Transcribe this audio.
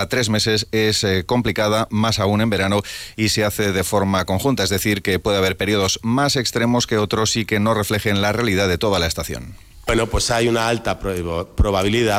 3 meses es complicada, más aún en verano, y se hace de forma conjunta, es decir, que puede haber periodos más extremos que otros y que no reflejen la realidad de toda la estación. Bueno, pues hay una alta probabilidad